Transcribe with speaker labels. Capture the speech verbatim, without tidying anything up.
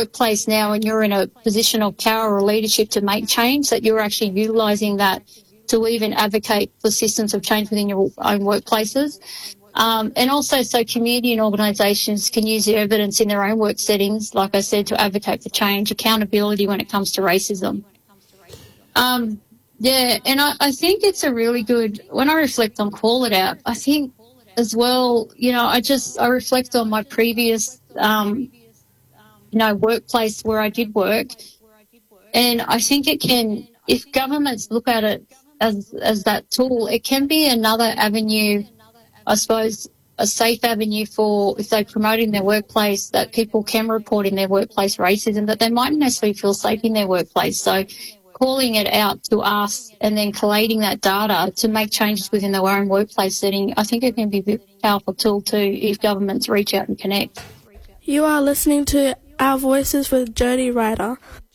Speaker 1: workplace now and you're in a position of power or leadership to make change, that you're actually utilising that to even advocate for systems of change within your own workplaces. Um, and also so community and organisations can use the evidence in their own work settings, like I said, to advocate for change, accountability when it comes to racism. Um, yeah, and I, I think it's a really good, when I reflect on Call It Out, I think as well, you know, I just, I reflect on my previous, um, you know, workplace where I did work, and I think it can, if governments look at it as, as that tool, it can be another avenue, I suppose, a safe avenue for, if they're promoting their workplace, that people can report in their workplace racism, that they mightn't necessarily feel safe in their workplace. So calling it out to us and then collating that data to make changes within their own workplace setting, I think it can be a very powerful tool too if governments reach out and connect.
Speaker 2: You are listening to Our Voices with Jodie Ryder.